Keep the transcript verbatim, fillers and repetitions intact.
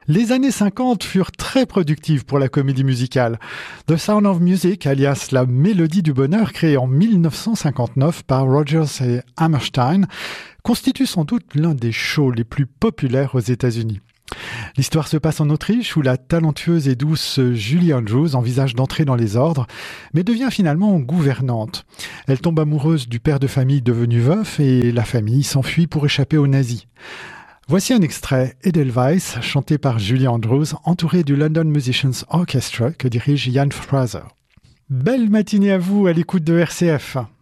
Les années cinquante furent très productives pour la comédie musicale. The Sound of Music, alias la Mélodie du bonheur, créée en mille neuf cent cinquante-neuf par Rodgers et Hammerstein, constitue sans doute l'un des shows les plus populaires aux États-Unis. L'histoire se passe en Autriche où la talentueuse et douce Julie Andrews envisage d'entrer dans les ordres, mais devient finalement gouvernante. Elle tombe amoureuse du père de famille devenu veuf et la famille s'enfuit pour échapper aux nazis. Voici un extrait, Edelweiss, chanté par Julie Andrews, entouré du London Musicians Orchestra que dirige Jan Fraser. Belle matinée à vous à l'écoute de R C F.